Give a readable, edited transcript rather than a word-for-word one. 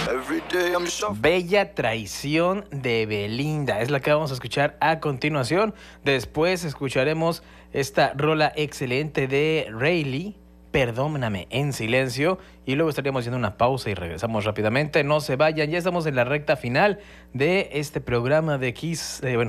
Bella Traición de Belinda es la que vamos a escuchar a continuación. Después escucharemos esta rola excelente de Rayleigh, Perdóname en silencio, y luego estaríamos haciendo una pausa y regresamos rápidamente. No se vayan, ya estamos en la recta final de este programa de Kiss, bueno,